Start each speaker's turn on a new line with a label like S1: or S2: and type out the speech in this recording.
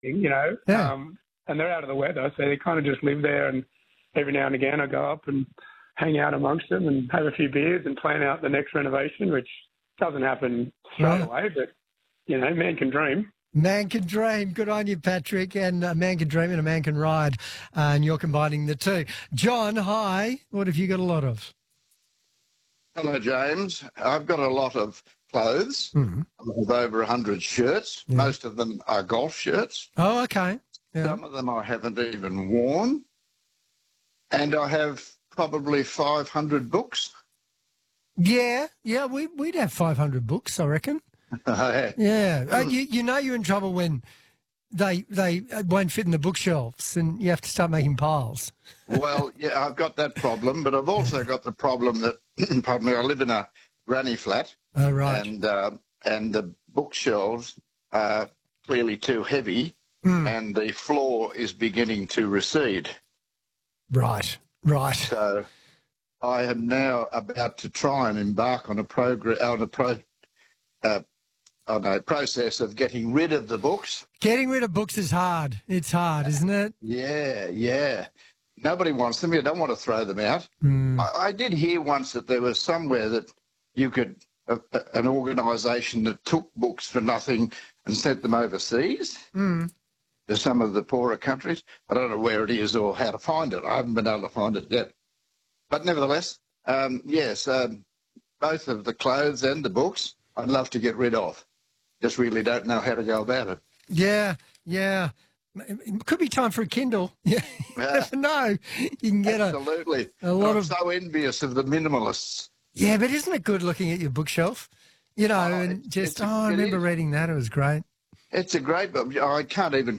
S1: you know.
S2: Yeah.
S1: And they're out of the weather, so they kind of just live there. And every now and again, I go up and hang out amongst them and have a few beers and plan out the next renovation, which doesn't happen straight away, but, you know, man can dream.
S2: Man can dream. Good on you, Patrick. And a man can dream and a man can ride. And you're combining the two. John, hi. What have you got a lot of?
S3: Hello, James. I've got a lot of clothes.
S2: Mm-hmm.
S3: I have over 100 shirts.
S2: Yeah.
S3: Most of them are golf shirts.
S2: Oh, okay. Yeah.
S3: Some of them I haven't even worn. And I have probably 500 books.
S2: Yeah, we'd have 500 books, I reckon. Yeah. You know you're in trouble when they won't fit in the bookshelves and you have to start making piles.
S3: Well, yeah, I've got that problem, but I've also got the problem that, pardon me, I live in a granny flat.
S2: Oh, right.
S3: And the bookshelves are clearly too heavy and the floor is beginning to recede.
S2: Right.
S3: So I am now about to try and embark on a process of getting rid of the books.
S2: Getting rid of books is hard. It's hard, isn't it?
S3: Yeah. Nobody wants them. You don't want to throw them out. I did hear once that there was somewhere that you could, an organisation that took books for nothing and sent them overseas to some of the poorer countries. I don't know where it is or how to find it. I haven't been able to find it yet. But nevertheless, yes, both of the clothes and the books I'd love to get rid of. Just really don't know how to go about it.
S2: Yeah. It could be time for a Kindle. Yeah. You never know. You can get
S3: absolutely. I'm so envious of the minimalists.
S2: Yeah, but isn't it good looking at your bookshelf? You know, I remember reading that. It was great.
S3: It's a great book. I can't even